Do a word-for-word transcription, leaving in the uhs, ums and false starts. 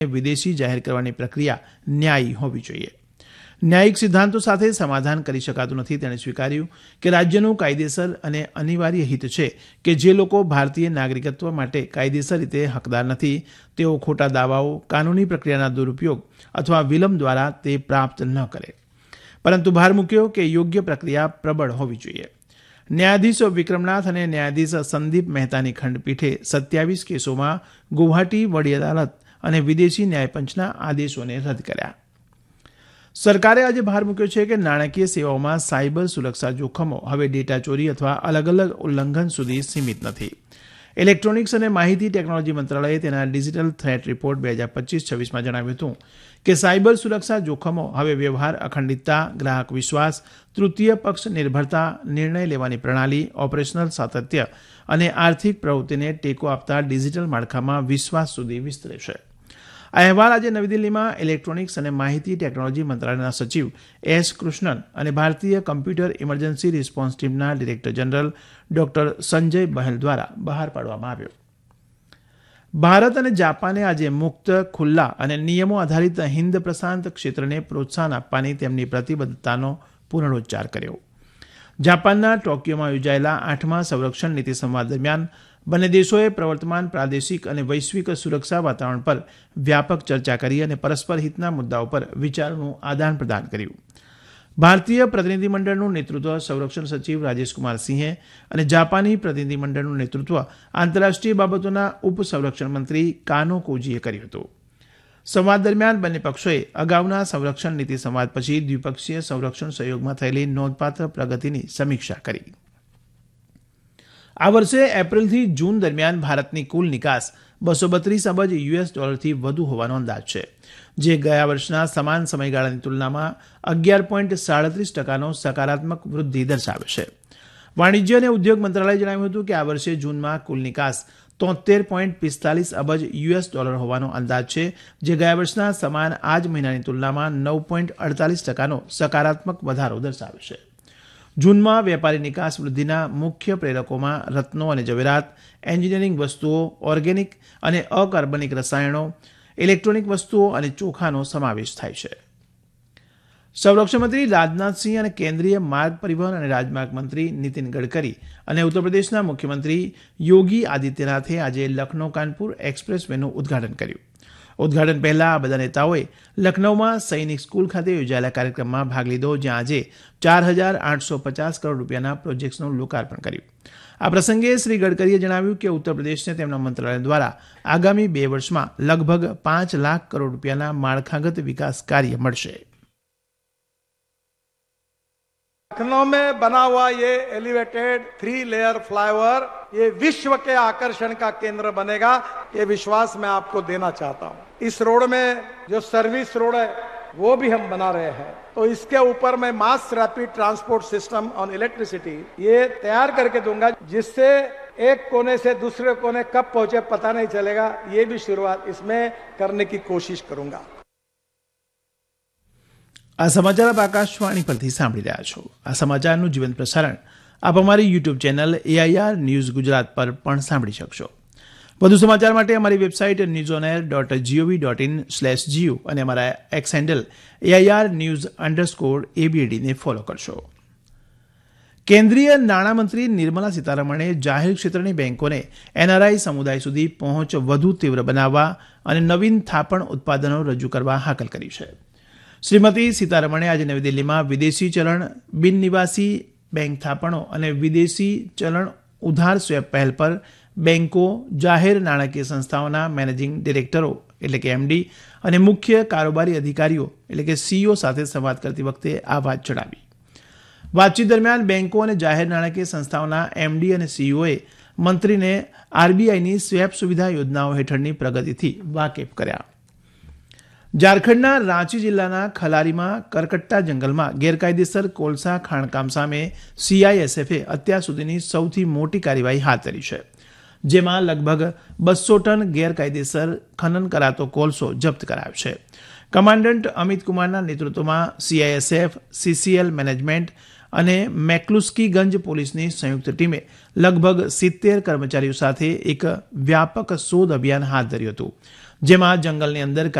વિદેશી જાહેર કરવાની પ્રક્રિયા ન્યાયી હોવી જોઈએ. ન્યાયિક સિદ્ધાંતો સાથે સમાધાન કરી શકાતું નથી. તેણે સ્વીકાર્યું કે રાજ્યનું કાયદેસર અને અનિવાર્ય હિત છે કે જે લોકો ભારતીય નાગરિકત્વ માટે કાયદેસર રીતે હકદાર નથી તેઓ ખોટા દાવાઓ, કાનૂની પ્રક્રિયાના દુરુપયોગ અથવા વિલંબ દ્વારા તે પ્રાપ્ત ન કરે. પરંતુ ભાર મૂક્યો કે યોગ્ય પ્રક્રિયા પ્રબળ હોવી જોઈએ. ન્યાયાધીશ વિક્રમનાથ અને ન્યાયાધીશ સંદીપ મહેતાની ખંડપીઠે સત્યાવીસ કેસોમાં ગુવાહાટી વડી અદાલત અને વિદેશી ન્યાયપંચના આદેશોને રદ કર્યા. સરકારે આજે ભાર મૂક્યો છે કે નાણાકીય સેવાઓમાં સાયબર સુરક્ષા જોખમો હવે ડેટા ચોરી અથવા અલગ અલગ ઉલ્લંઘન સુધી સીમિત નથી. ઇલેક્ટ્રોનિક્સ અને માહિતી ટેકનોલોજી મંત્રાલયે તેના ડિજિટલ થ્રેટ રિપોર્ટ બે હજાર પચીસ છવ્વીસમાં જણાવ્યું હતું કે સાયબર સુરક્ષા જોખમો હવે વ્યવહાર અખંડિતતા, ગ્રાહક વિશ્વાસ, તૃતીય પક્ષ નિર્ભરતા, નિર્ણય લેવાની પ્રણાલી, ઓપરેશનલ સાતત્ય અને આર્થિક પ્રવૃત્તિને ટેકો આપતા ડિજિટલ માળખામાં વિશ્વાસ સુધી વિસ્તરે છે. આ અહેવાલ આજે નવી દિલ્હીમાં ઇલેક્ટ્રોનિક્સ અને માહિતી ટેકનોલોજી મંત્રાલયના સચિવ એસ કૃષ્ણન અને ભારતીય કમ્પ્યુટર ઇમરજન્સી રિસ્પોન્સ ટીમના ડિરેક્ટર જનરલ ડોક્ટર સંજય બહેલ દ્વારા બહાર પાડવામાં આવ્યો. ભારત અને જાપાને આજે મુક્ત, ખુલ્લા અને નિયમો આધારિત હિન્દ પ્રશાંત ક્ષેત્રને પ્રોત્સાહન આપવાની તેમની પ્રતિબદ્ધતાનો પુનરોચ્ચાર કર્યો. જાપાનના ટોક્યોમાં યોજાયેલા આઠમા સંરક્ષણ નીતિ સંવાદ દરમિયાન બંને દેશોએ પ્રવર્તમાન પ્રાદેશિક અને વૈશ્વિક સુરક્ષા વાતાવરણ પર વ્યાપક ચર્ચા કરી અને પરસ્પર હિતના મુદ્દાઓ પર વિચારોનું આદાન પ્રદાન કર્યું. ભારતીય પ્રતિનિધિમંડળનું નેતૃત્વ સંરક્ષણ સચિવ રાજેશકુમાર સિંહે અને જાપાની પ્રતિનિધિમંડળનું નેતૃત્વ આંતરરાષ્ટ્રીય બાબતોના ઉપસંરક્ષણ મંત્રી કાનો કોજીએ કર્યું હતું. સંવાદ દરમિયાન બંને પક્ષોએ અગાઉના સંરક્ષણ નીતિ સંવાદ પછી દ્વિપક્ષીય સંરક્ષણ સહયોગમાં થયેલી નોંધપાત્ર પ્રગતિની સમીક્ષા કરી. આ વર્ષે એપ્રિલથી જૂન દરમિયાન ભારતની કુલ નિકાસ બસો બત્રીસ અબજ યુએસ ડોલરથી વધુ હોવાનો અંદાજ છે, જે ગયા વર્ષના સમાન સમયગાળાની તુલનામાં અગિયાર પોઈન્ટ સાડત્રીસ ટકાનો સકારાત્મક વૃદ્ધિ દર્શાવે છે. વાણિજ્ય અને ઉદ્યોગ મંત્રાલયે જણાવ્યું હતું કે આ વર્ષે જૂનમાં કુલ નિકાસ તોતેર પોઈન્ટ પિસ્તાલીસ અબજ યુએસ ડોલર હોવાનો અંદાજ છે, જે ગયા વર્ષના સમાન આ જ મહિનાની તુલનામાં નવ પોઈન્ટ અડતાલીસ ટકાનો સકારાત્મક વધારો દર્શાવે છે. જૂનમાં વેપારી નિકાસ વૃદ્ધિના મુખ્ય પ્રેરકોમાં રત્નો અને જવેરાત, એન્જિનિયરિંગ વસ્તુઓ, ઓર્ગેનિક અને અકાર્બનિક રસાયણો, ઇલેક્ટ્રોનિક વસ્તુઓ અને ચોખાનો સમાવેશ થાય છે. સંરક્ષણ મંત્રી રાજનાથસિંહ અને કેન્દ્રીય માર્ગ પરિવહન અને રાજમાર્ગ મંત્રી નીતિન ગડકરી અને ઉત્તર પ્રદેશના મુખ્યમંત્રી યોગી આદિત્યનાથે આજે લખનૌ કાનપુર એક્સપ્રેસ વેનું ઉદઘાટન કર્યું. ઉદઘાટન પહેલા આ બધા નેતાઓએ લખનૌમાં સૈનિક સ્કૂલ ખાતે યોજાયેલા કાર્યક્રમમાં ભાગ લીધો, જ્યાં આજે ચાર હજાર આઠસો પચાસ કરોડ રૂપિયાના પ્રોજેક્ટ્સનું લોકાર્પણ કર્યું. આ પ્રસંગે શ્રી ગડકરીએ જણાવ્યું કે ઉત્તર પ્રદેશને તેમના મંત્રાલય દ્વારા આગામી બે વર્ષમાં લગભગ પાંચ લાખ કરોડ રૂપિયાના માળખાગત વિકાસ કાર્ય મળશે. लखनऊ में बना हुआ ये एलिवेटेड थ्री लेयर फ्लाईओवर ये विश्व के आकर्षण का केंद्र बनेगा, ये विश्वास मैं आपको देना चाहता हूँ. इस रोड में जो सर्विस रोड है वो भी हम बना रहे हैं, तो इसके ऊपर मैं mass rapid transport system on electricity ये तैयार करके दूंगा, जिससे एक कोने से दूसरे कोने कब पहुंचे पता नहीं चलेगा. ये भी शुरुआत इसमें करने की कोशिश करूंगा. આ સમાચાર આપ આકાશવાણી પરથી સાંભળી રહ્યા છો. આ સમાચારનું જીવંત પ્રસારણ આપ અમારી YouTube channel AIR news Gujarat પર પણ સાંભળી શકશો. વધુ સમાચાર માટે અમારી website news on air dot GOV dot in slash GU અને અમારા x handle AIR news underscore એબીએડીને follow કરશો. કેન્દ્રીય નાણામંત્રી નિર્મલા સીતારમણે જાહેર ક્ષેત્રની બેન્કોને એનઆરઆઈ સમુદાય સુધી પહોંચ વધુ તીવ્ર બનાવવા અને નવીન થાપણ ઉત્પાદનો રજૂ કરવા હાકલ કરી છે. શ્રીમતી સીતારમણે આજે નવી દિલ્હીમાં વિદેશી ચલણ, બિન નિવાસી બેંક થાપણો અને વિદેશી ચલણ ઉધાર સ્વેપ પહેલ પર બેન્કો, જાહેર નાણાકીય સંસ્થાઓના મેનેજિંગ ડિરેક્ટરો એટલે કે એમડી અને મુખ્ય કારોબારી અધિકારીઓ એટલે કે સીઈઓ સાથે સંવાદ કરતી વખતે આ વાત જણાવી. વાતચીત દરમિયાન બેન્કો અને જાહેર નાણાકીય સંસ્થાઓના એમડી અને સીઈઓએ મંત્રીને આરબીઆઈની સ્વેપ સુવિધા યોજનાઓ હેઠળની પ્રગતિથી વાકેફ કર્યા. ઝારખંડના રાંચી જિલ્લાના ખલારીમાં કરકટ્ટા જંગલમાં ગેરકાયદેસર કોલસા ખાણકામ સામે સીઆઈએસએફે અત્યાર સુધીની સૌથી મોટી કાર્યવાહી હાથ ધરી છે, જેમાં લગભગ બસો ટન ગેરકાયદેસર ખનન કરાતો કોલસો જપ્ત કરાયો છે. કમાન્ડન્ટ અમિત કુમારના નેતૃત્વમાં સીઆઈએસએફ, સીસીએલ મેનેજમેન્ટ અને મેકલુસ્કીગંજ પોલીસની સંયુક્ત ટીમે લગભગ સિત્તેર કર્મચારીઓ સાથે એક વ્યાપક શોધ અભિયાન હાથ ધર્યું હતું, જેમાં જંગલની અંદર